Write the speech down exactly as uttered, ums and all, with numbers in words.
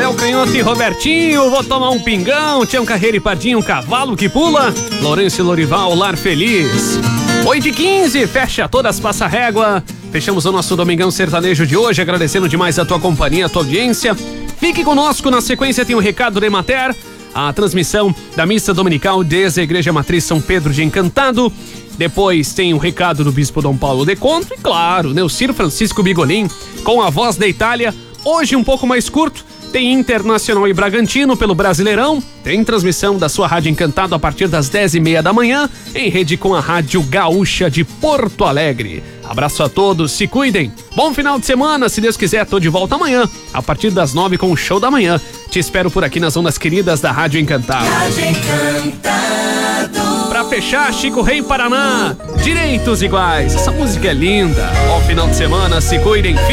Léo Canhoto e Robertinho, vou tomar um pingão, Tião Carreira e Pardinho, um cavalo que pula, Lourenço e Lorival, lar feliz. oito e quinze, fecha todas, passa régua. Fechamos o nosso Domingão Sertanejo de hoje, agradecendo demais a tua companhia, a tua audiência. Fique conosco, na sequência tem o recado da Emater, a transmissão da missa dominical desde a Igreja Matriz São Pedro de Encantado. Depois tem o recado do Bispo Dom Paulo de Conto e, claro, Neucir Francisco Bigolin com a Voz da Itália. Hoje um pouco mais curto, tem Internacional e Bragantino pelo Brasileirão. Tem transmissão da sua Rádio Encantado a partir das dez e meia da manhã, em rede com a Rádio Gaúcha de Porto Alegre. Abraço a todos, se cuidem. Bom final de semana, se Deus quiser, tô de volta amanhã, a partir das nove com o Show da Manhã. Te espero por aqui nas ondas queridas da Rádio Encantado. Rádio Encantado. Pra fechar, Chico Rei Paraná, Direitos Iguais. Essa música é linda. Bom final de semana, se cuidem.